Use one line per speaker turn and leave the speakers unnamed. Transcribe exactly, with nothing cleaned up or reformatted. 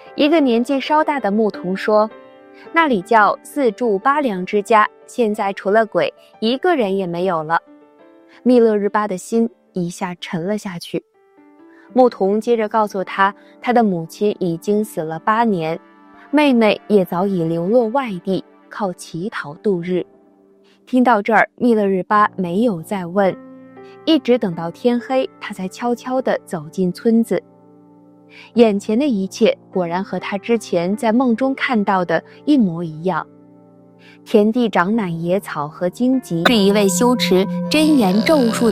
一个年纪稍大的牧童说，那里叫四柱八梁之家，现在除了鬼，一个人也没有了。密勒日巴的心一下沉了下去。牧童接着告诉他，他的母亲已经死了八年，妹妹也早已流落外地，靠乞讨度日。听到这儿，密勒日巴没有再问，一直等到天黑，他才悄悄地走进村子。眼前的一切果然和他之前在梦中看到的一模一样。田地长满野草和荆棘，是一位修持真言咒术的